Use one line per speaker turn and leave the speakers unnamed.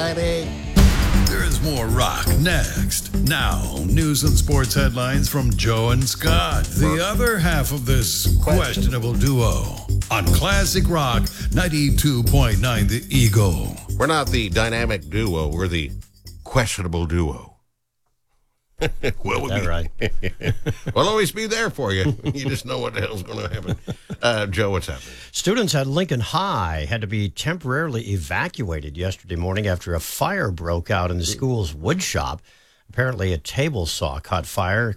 exciting.
There is more rock next. Now, news and sports headlines from Joe and Scott, the other half of this questionable duo on Classic Rock 92.9 The Eagle.
We're not the dynamic duo. We're the questionable duo.
Well, that right?
We'll always be there for you. You just know what the hell's going to happen. Joe, what's happening?
Students at Lincoln High had to be temporarily evacuated yesterday morning after a fire broke out in the school's wood shop. Apparently, a table saw caught fire,